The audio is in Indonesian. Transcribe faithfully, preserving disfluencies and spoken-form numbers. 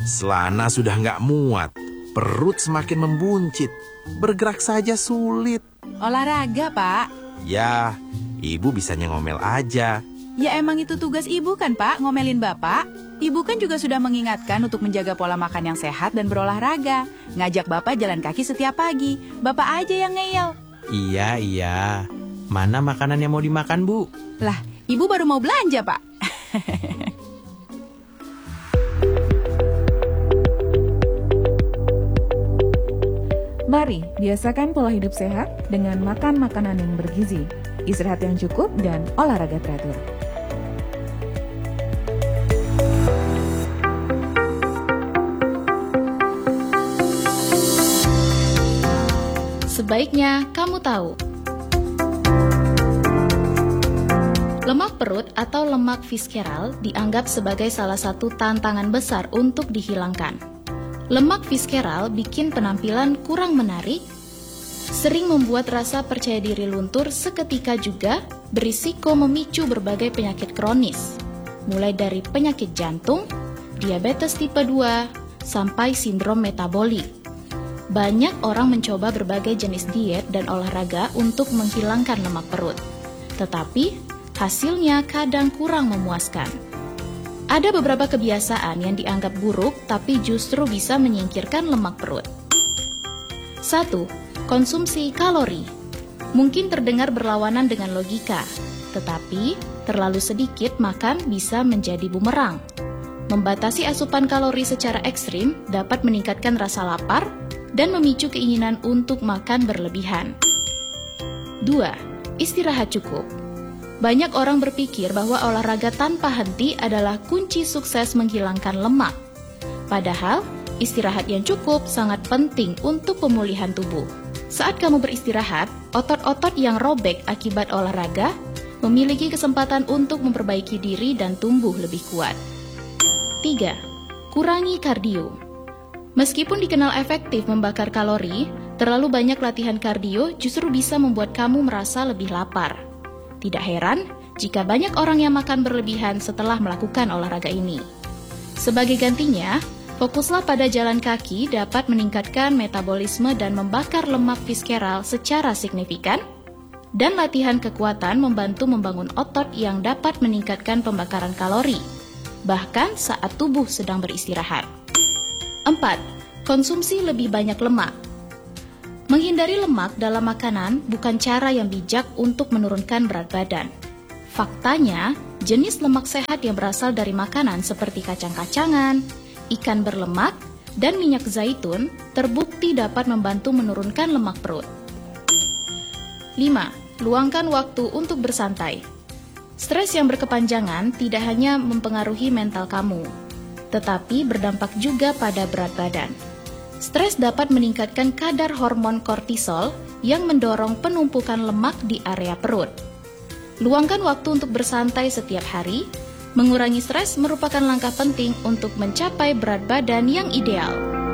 Selana sudah nggak muat, perut semakin membuncit, bergerak saja sulit. Olahraga, Pak. Ya, ibu bisanya ngomel aja. Ya emang itu tugas ibu kan, Pak, ngomelin Bapak. Ibu kan juga sudah mengingatkan untuk menjaga pola makan yang sehat dan berolahraga. Ngajak Bapak jalan kaki setiap pagi. Bapak aja yang ngeyel. Iya, iya. Mana makanan yang mau dimakan, Bu? Lah, ibu baru mau belanja, Pak. Mari, biasakan pola hidup sehat dengan makan makanan yang bergizi, istirahat yang cukup, dan olahraga teratur. Sebaiknya kamu tahu. Lemak perut atau lemak visceral dianggap sebagai salah satu tantangan besar untuk dihilangkan. Lemak visceral bikin penampilan kurang menarik, sering membuat rasa percaya diri luntur, seketika juga berisiko memicu berbagai penyakit kronis, mulai dari penyakit jantung, diabetes tipe dua, sampai sindrom metabolik. Banyak orang mencoba berbagai jenis diet dan olahraga untuk menghilangkan lemak perut, tetapi hasilnya kadang kurang memuaskan. Ada beberapa kebiasaan yang dianggap buruk tapi justru bisa menyingkirkan lemak perut. satu. Konsumsi kalori. Mungkin terdengar berlawanan dengan logika, tetapi terlalu sedikit makan bisa menjadi bumerang. Membatasi asupan kalori secara ekstrim dapat meningkatkan rasa lapar dan memicu keinginan untuk makan berlebihan. dua. Istirahat cukup. Banyak orang berpikir bahwa olahraga tanpa henti adalah kunci sukses menghilangkan lemak. Padahal, istirahat yang cukup sangat penting untuk pemulihan tubuh. Saat kamu beristirahat, otot-otot yang robek akibat olahraga memiliki kesempatan untuk memperbaiki diri dan tumbuh lebih kuat. tiga. Kurangi kardio. Meskipun dikenal efektif membakar kalori, terlalu banyak latihan kardio justru bisa membuat kamu merasa lebih lapar. Tidak heran jika banyak orang yang makan berlebihan setelah melakukan olahraga ini. Sebagai gantinya, fokuslah pada jalan kaki dapat meningkatkan metabolisme dan membakar lemak visceral secara signifikan, dan latihan kekuatan membantu membangun otot yang dapat meningkatkan pembakaran kalori, bahkan saat tubuh sedang beristirahat. empat. Konsumsi lebih banyak lemak. Menghindari lemak dalam makanan bukan cara yang bijak untuk menurunkan berat badan. Faktanya, jenis lemak sehat yang berasal dari makanan seperti kacang-kacangan, ikan berlemak, dan minyak zaitun terbukti dapat membantu menurunkan lemak perut. lima. Luangkan waktu untuk bersantai. Stres yang berkepanjangan tidak hanya mempengaruhi mental kamu, tetapi berdampak juga pada berat badan. Stres dapat meningkatkan kadar hormon kortisol yang mendorong penumpukan lemak di area perut. Luangkan waktu untuk bersantai setiap hari. Mengurangi stres merupakan langkah penting untuk mencapai berat badan yang ideal.